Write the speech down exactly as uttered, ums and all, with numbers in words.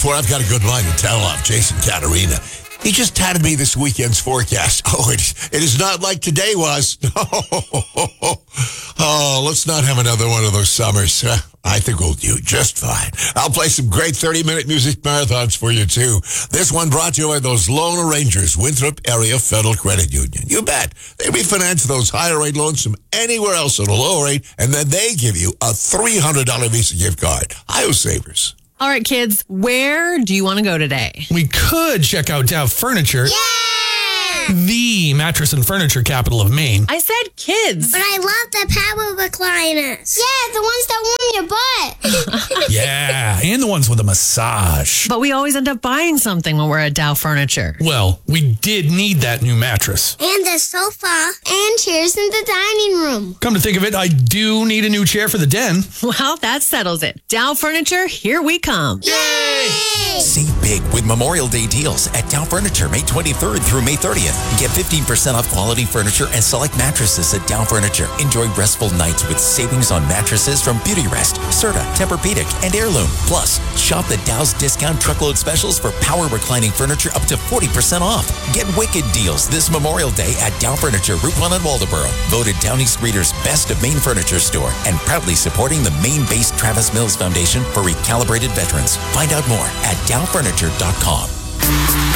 four, I've got a good line to tell off Jason Katarina. He just tatted me this weekend's forecast. Oh, it, it is not like today was. Oh, let's not have another one of those summers. Uh, I think we'll do just fine. I'll play some great thirty-minute music marathons for you, too. This one brought to you by those Loan Arrangers, Winthrop Area Federal Credit Union. You bet. They refinance those higher rate loans from anywhere else at a lower rate, and then they give you a three hundred dollars Visa gift card. I O Savers. All right, kids, where do you want to go today? We could check out Dow Furniture. Yeah! The mattress and furniture capital of Maine. I said kids. But I love the power recliners. Yeah, the ones that warm your butt. Yeah, and the ones with a massage. But we always end up buying something when we're at Dow Furniture. Well, we did need that new mattress. And the sofa. And chairs in the dining room. Come to think of it, I do need a new chair for the den. Well, that settles it. Dow Furniture, here we come. Yay! Save big with Memorial Day deals at Dow Furniture, May twenty-third through May thirtieth. Get fifteen percent off quality furniture and select mattresses at Dow Furniture. Enjoy restful nights with savings on mattresses from Beautyrest, Serta, Tempur-Pedic, and Heirloom. Plus, shop the Dow's discount truckload specials for power reclining furniture up to forty percent off. Get wicked deals this Memorial Day at Dow Furniture, Route one in Waldoboro. Voted Down East Reader's Best of Maine Furniture Store and proudly supporting the Maine-based Travis Mills Foundation for Recalibrated Veterans. Find out more at dow furniture dot com.